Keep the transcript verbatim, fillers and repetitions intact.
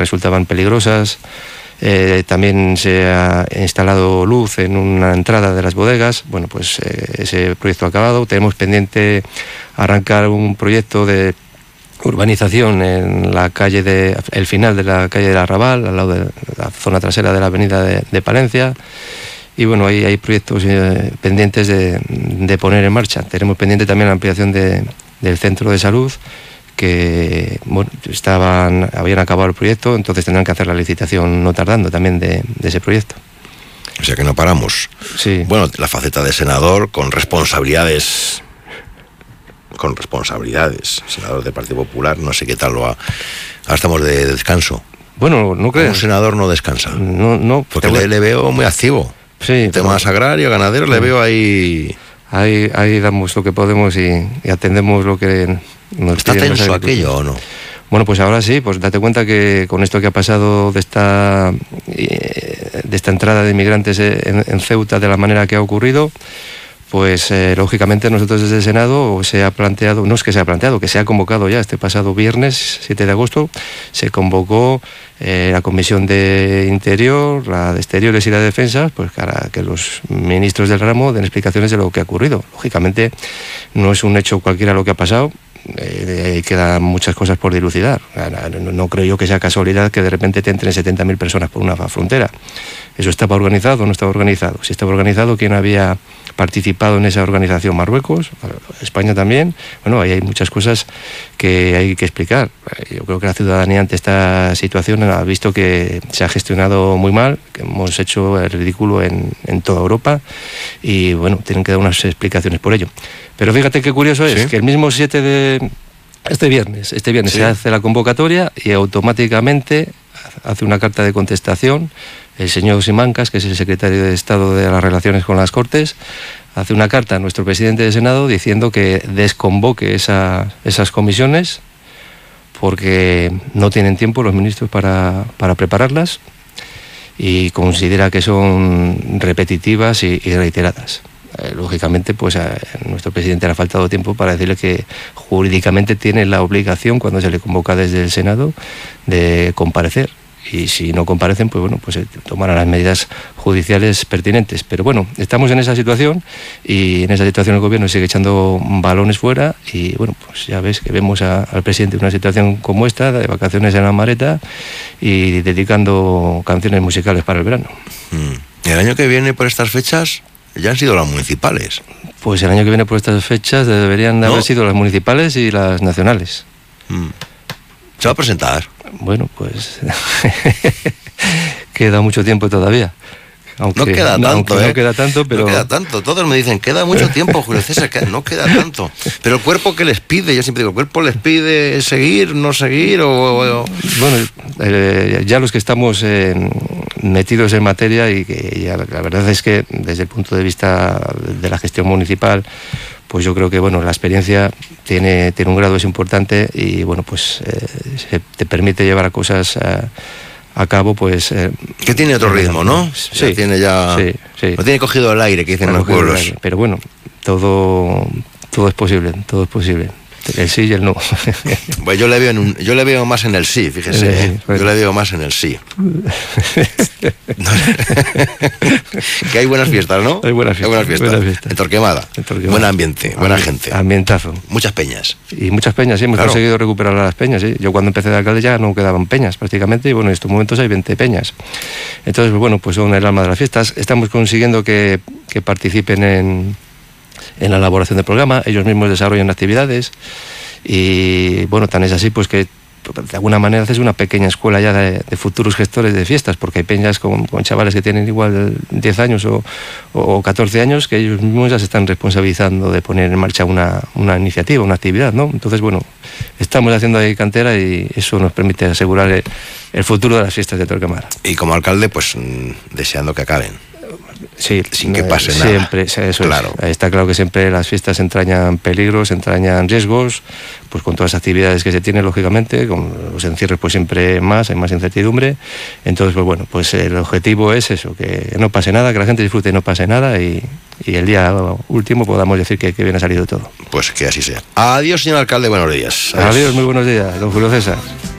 resultaban peligrosas. Eh, también se ha instalado luz en una entrada de las bodegas. Bueno, pues eh, ese proyecto ha acabado. Tenemos pendiente arrancar un proyecto de urbanización en la calle de el final de la calle del Arrabal, al lado de la zona trasera de la avenida de, de Palencia. Y bueno, ahí hay proyectos eh, pendientes de, de poner en marcha. Tenemos pendiente también la ampliación de, del centro de salud, que bueno, estaban, habían acabado el proyecto, entonces tendrán que hacer la licitación no tardando también de, de ese proyecto. O sea que no paramos. Sí. Bueno, la faceta de senador con responsabilidades, con responsabilidades, senador del Partido Popular, no sé qué tal lo ha... Ahora estamos de descanso. Bueno, no creo. Un senador no descansa. No, no. Porque le, le veo muy activo. Sí. Temas pero... agrarios, ganaderos, sí. Le veo ahí... Ahí, ahí damos lo que podemos y, y atendemos lo que nos ¿Está piden. tenso aquello o no? Bueno, pues ahora sí, pues date cuenta que con esto que ha pasado de esta, de esta entrada de inmigrantes en, en Ceuta de la manera que ha ocurrido, pues eh, lógicamente nosotros desde el Senado se ha planteado, no es que se ha planteado, que se ha convocado ya este pasado viernes siete de agosto, se convocó eh, la Comisión de Interior, la de Exteriores y la de Defensa, pues para que los ministros del ramo den explicaciones de lo que ha ocurrido. Lógicamente no es un hecho cualquiera lo que ha pasado. Eh, quedan muchas cosas por dilucidar. No, no creo yo que sea casualidad que de repente te entren setenta mil personas por una frontera. ¿Eso estaba organizado o no estaba organizado? Si estaba organizado, ¿quién había participado en esa organización? Marruecos, España también. Bueno, ahí hay muchas cosas que hay que explicar. Yo creo que la ciudadanía ante esta situación ha visto que se ha gestionado muy mal, que hemos hecho el ridículo en, en toda Europa y bueno, tienen que dar unas explicaciones por ello. Pero fíjate qué curioso es, ¿sí?, que el mismo siete de... Este viernes, este viernes ¿sí?, se hace la convocatoria y automáticamente hace una carta de contestación el señor Simancas, que es el secretario de Estado de las Relaciones con las Cortes, hace una carta a nuestro presidente de Senado diciendo que desconvoque esa, esas comisiones porque no tienen tiempo los ministros para, para prepararlas y considera que son repetitivas y, y reiteradas. Eh, lógicamente, pues a nuestro presidente le ha faltado tiempo para decirle que jurídicamente tiene la obligación, cuando se le convoca desde el Senado, de comparecer. Y si no comparecen, pues bueno, pues se tomarán las medidas judiciales pertinentes. Pero bueno, estamos en esa situación y en esa situación el gobierno sigue echando balones fuera y bueno, pues ya ves que vemos a, al presidente en una situación como esta, de vacaciones en la Mareta y dedicando canciones musicales para el verano. Mm. El año que viene por estas fechas ya han sido las municipales. Pues el año que viene por estas fechas deberían ¿No? haber sido las municipales y las nacionales. Mm. ¿Se va a presentar? Bueno, pues queda mucho tiempo todavía. Aunque, no queda tanto, aunque ¿eh? No queda tanto, pero... No queda tanto. Todos me dicen, queda mucho tiempo, Julio César, que no queda tanto. Pero el cuerpo, ¿qué les pide? Yo siempre digo, ¿el cuerpo les pide seguir, no seguir? O, o... Bueno, eh, ya los que estamos eh, metidos en materia y que ya, la verdad es que desde el punto de vista de la gestión municipal, pues yo creo que bueno, la experiencia tiene, tiene un grado, es importante y bueno, pues eh, se te permite llevar a cosas a, a cabo, pues... Eh, que tiene otro ritmo, ¿no? Sí. Ya tiene ya... Sí, sí. Lo tiene cogido el aire, que dicen los pueblos. Pero bueno, todo, todo es posible, todo es posible. El sí y el no. Pues yo le veo en un, yo le veo más en el sí, fíjese. Sí, ¿eh? Pues... Yo le veo más en el sí. Que hay buenas fiestas, ¿no? Hay buenas fiestas. Hay buenas fiestas. Buenas fiestas. En Torquemada. En Torquemada. Buen ambiente, buena Ambi- gente. Ambientazo. Muchas peñas. Y muchas peñas, sí. Hemos claro. conseguido recuperar las peñas, sí. Yo cuando empecé de alcalde ya no quedaban peñas prácticamente y bueno, en estos momentos hay veinte peñas. Entonces, pues, bueno, pues son el alma de las fiestas. Estamos consiguiendo que, que participen en... en la elaboración del programa, ellos mismos desarrollan actividades y bueno, tan es así pues que de alguna manera haces una pequeña escuela ya de, de futuros gestores de fiestas, porque hay peñas con, con chavales que tienen igual diez años o, o catorce años que ellos mismos ya se están responsabilizando de poner en marcha una, una iniciativa, una actividad, ¿no? Entonces, bueno, estamos haciendo ahí cantera y eso nos permite asegurar el, el futuro de las fiestas de Torquemada. Y como alcalde, pues deseando que acaben. Sí, sin que pase siempre, nada. Siempre, eso claro. es. Está claro que siempre las fiestas entrañan peligros, entrañan riesgos, pues con todas las actividades que se tienen, lógicamente, con los encierros pues siempre más, hay más incertidumbre. Entonces, pues bueno, pues el objetivo es eso, que no pase nada, que la gente disfrute y no pase nada y, y el día último podamos decir que, que bien ha salido todo. Pues que así sea. Adiós, señor alcalde, buenos días. Adiós, Adiós muy buenos días, don Julio César.